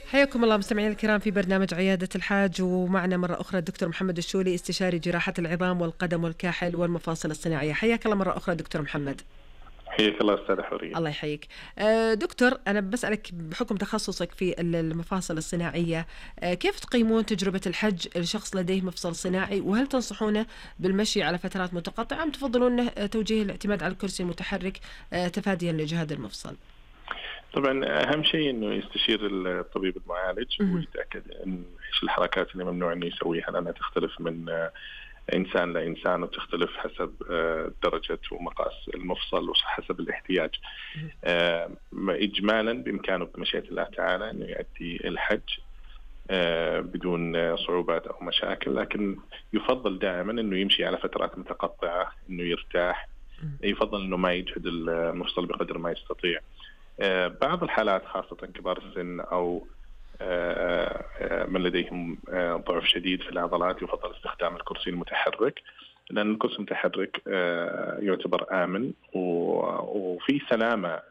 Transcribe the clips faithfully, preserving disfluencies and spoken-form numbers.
حياكم الله مستمعينا الكرام في برنامج عيادة الحاج، ومعنا مرة أخرى الدكتور محمد الشولي، استشاري جراحة العظام والقدم والكاحل والمفاصل الصناعية. حياك الله مرة أخرى دكتور محمد. حياك الله أستاذ حورية. الله يحييك. دكتور، أنا بسألك بحكم تخصصك في المفاصل الصناعية، كيف تقيمون تجربة الحج لشخص لديه مفصل صناعي؟ وهل تنصحونه بالمشي على فترات متقطعة أم تفضلون توجيه الاعتماد على الكرسي المتحرك تفاديا لإجهاد المفصل؟ طبعا أهم شيء إنه يستشير الطبيب المعالج ويتأكد إن إيش الحركات اللي ممنوع إنه يسويها، لأنها تختلف من إنسان لإنسان وتختلف حسب درجة ومقاس المفصل وحسب الاحتياج. إجمالا بإمكانه بمشيئة الله تعالى إنه يؤدي الحج بدون صعوبات أو مشاكل، لكن يفضل دائما إنه يمشي على فترات متقطعة، إنه يرتاح، يفضل إنه ما يجهد المفصل بقدر ما يستطيع. بعض الحالات خاصة كبار السن أو من لديهم ضعف شديد في العضلات يفضل استخدام الكرسي المتحرك، لأن الكرسي المتحرك يعتبر آمن وفي سلامة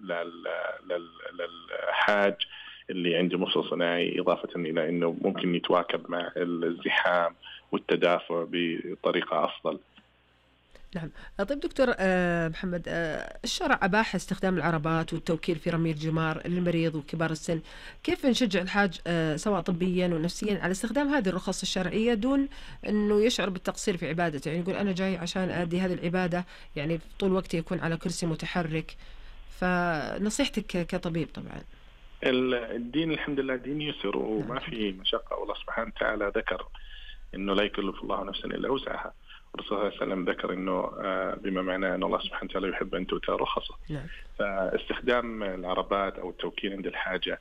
للحاج اللي عنده مفصل صناعي، إضافة إلى أنه ممكن يتواكب مع الزحام والتدافع بطريقة أفضل. نعم. طيب دكتور محمد، الشرع أباح استخدام العربات والتوكيل في رمي الجمار للمريض وكبار السن، كيف نشجع الحاج سواء طبيا ونفسيا على استخدام هذه الرخص الشرعية دون أنه يشعر بالتقصير في عبادته؟ يعني يقول أنا جاي عشان أدي هذه العبادة، يعني طول وقتي يكون على كرسي متحرك. فنصيحتك كطبيب طبعا. الدين الحمد لله دين يسر وما في مشقة، والله سبحانه وتعالى ذكر إنه لا يكلف الله نفسا إلا وسعها. الرسول صلى الله عليه وسلم ذكر إنه بما معناه أن الله سبحانه وتعالى يحب أن تؤتى رخصه. نعم. فاستخدام العربات أو التوكيل عند الحاجة